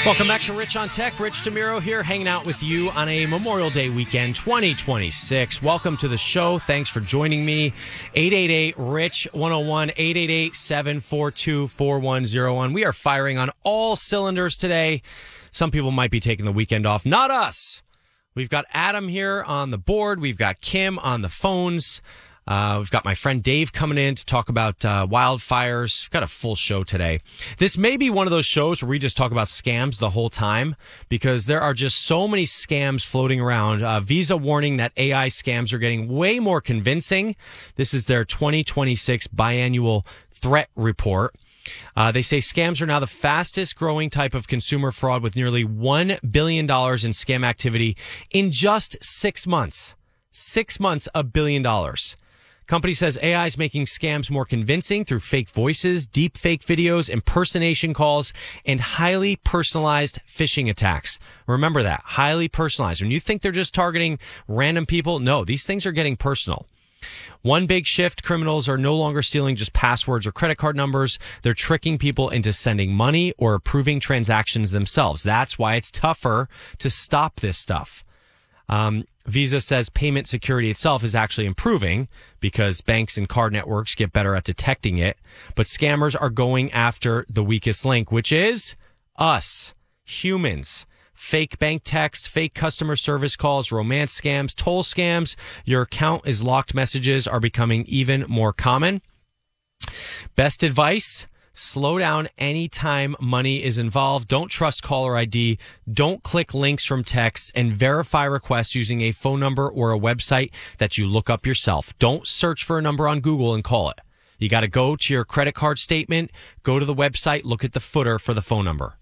Welcome back to Rich on Tech. Rich DeMiro here, hanging out with you on a Memorial Day weekend 2026. Welcome to the show. Thanks for joining me. 888-RICH-101, 888-742-4101. We are firing on all cylinders today. Some people might be taking the weekend off. Not us. We've got Adam here on the board. We've got Kim on the phones. We've got my friend Dave coming in to talk about wildfires. We've got a full show today. This may be one of those shows where we just talk about scams the whole time because there are just so many scams floating around. Visa warning that AI scams are getting way more convincing. This is their 2026 biannual threat report. They say scams are now the fastest growing type of consumer fraud with nearly $1 billion in scam activity in just 6 months. 6 months, $1 billion. Company says AI is making scams more convincing through fake voices, deep fake videos, impersonation calls, and highly personalized phishing attacks. Remember that. Highly personalized. When you think they're just targeting random people, no, these things are getting personal. One big shift, criminals are no longer stealing just passwords or credit card numbers. They're tricking people into sending money or approving transactions themselves. That's why it's tougher to stop this stuff. Visa says payment security itself is actually improving because banks and card networks get better at detecting it. But scammers are going after the weakest link, which is us, humans. Fake bank texts, fake customer service calls, romance scams, toll scams. Your account is locked messages are becoming even more common. Best advice: slow down anytime money is involved. Don't trust caller ID. Don't click links from texts, and verify requests using a phone number or a website that you look up yourself. Don't search for a number on Google and call it. You got to go to your credit card statement, go to the website, look at the footer for the phone number.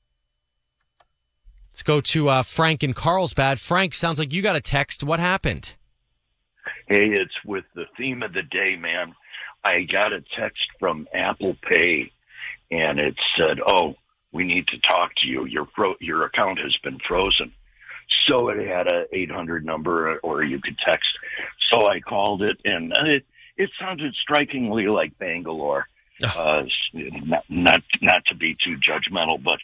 Let's go to Frank in Carlsbad. Frank, sounds like you got a text. What happened? Hey, it's with the theme of the day, man. I got a text from Apple Pay, and it said, "Oh, we need to talk to you. Your account has been frozen." So it had a 800 number, or you could text. So I called it, and it sounded strikingly like Bangalore. Not to be too judgmental, but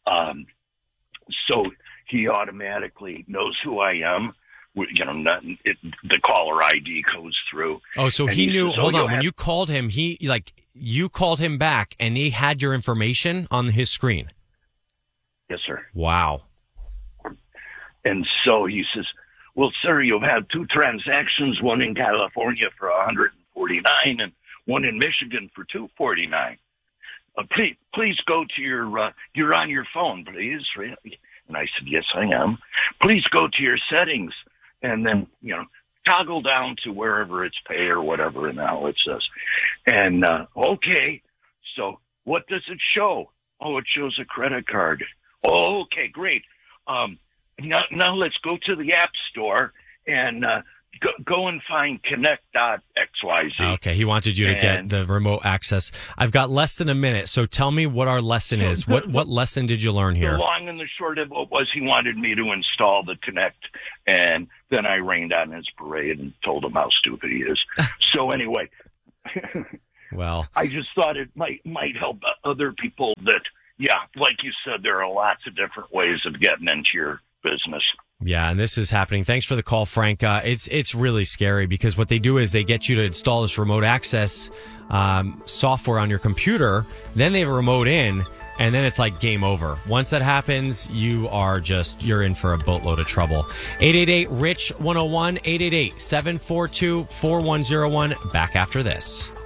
so he automatically knows who I am. The caller ID goes through. Oh, so he knew. Hold on. When you called him, you called him back, and he had your information on his screen. Yes, sir. Wow. And so he says, "Well, sir, you've had 2 transactions, one in California for $149 and one in Michigan for $249. Please go to you're on your phone, please." And I said, "Yes, I am. Please go to your settings and then, toggle down to wherever it's pay or whatever," and now it says. And, okay, so what does it show? Oh, it shows a credit card. Oh, okay, great. Now let's go to the App Store and go and find Connect.xyz. Okay, he wanted you to get the remote access. I've got less than a minute, so tell me what our lesson is. What lesson did you learn here? The long and the short of it was he wanted me to install the Connect, and then I rained on his parade and told him how stupid he is. So anyway, well, I just thought it might help other people that, like you said, there are lots of different ways of getting into your business. Yeah, and this is happening. Thanks for the call, Frank. It's really scary because what they do is they get you to install this remote access software on your computer. Then they remote in, and then it's like game over. Once that happens, you're in for a boatload of trouble. 888-RICH-101, 888-742-4101. Back after this.